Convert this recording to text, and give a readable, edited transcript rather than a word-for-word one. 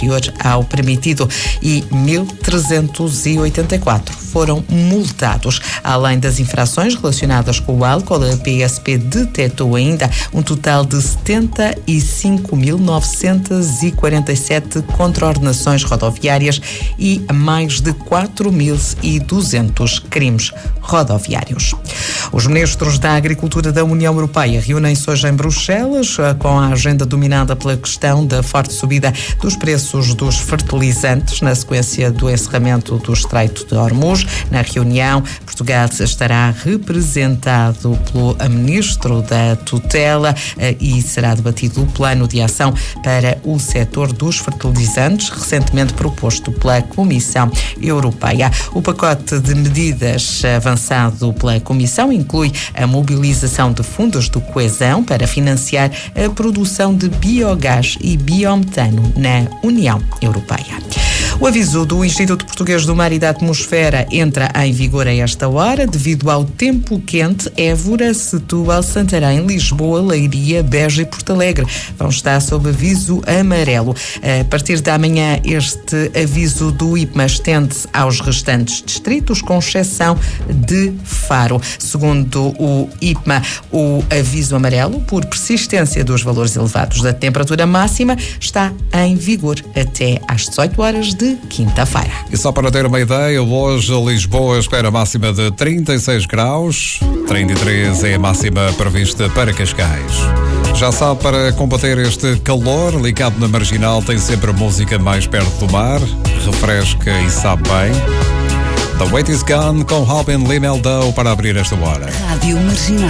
inferior ao permitido e 1.384 foram multados. Além das infrações relacionadas com o álcool, a PSP detectou ainda um total de 75.947 contraordenações rodoviárias e mais de 4.200 crimes rodoviários. Os ministros da Agricultura da União Europeia reúnem-se hoje em Bruxelas com a agenda dominada pela questão da forte subida dos preços dos fertilizantes na sequência do encerramento do Estreito de Hormuz. Na reunião, Portugal estará representado pelo ministro da tutela e será debatido o plano de ação para o setor dos fertilizantes, recentemente proposto pela Comissão Europeia. O pacote de medidas avançado pela Comissão inclui a mobilização de fundos de coesão para financiar a produção de biogás e biometano na União Europeia. O aviso do Instituto Português do Mar e da Atmosfera entra em vigor a esta hora devido ao tempo quente. Évora, Setúbal, Santarém, Lisboa, Leiria, Beja e Porto Alegre vão estar sob aviso amarelo. A partir de amanhã, este aviso do IPMA estende-se aos restantes distritos, com exceção de Faro. Segundo o IPMA, o aviso amarelo, por persistência dos valores elevados da temperatura máxima, está em vigor até às 18 horas de quinta-feira. E só para ter uma ideia, hoje Lisboa espera a máxima de 36 graus, 33 é a máxima prevista para Cascais. Já sabe, para combater este calor, ligado na Marginal, tem sempre a música mais perto do mar, refresca e sabe bem. The Wait Is Gone com Robin Limeldão para abrir esta hora. Rádio Marginal.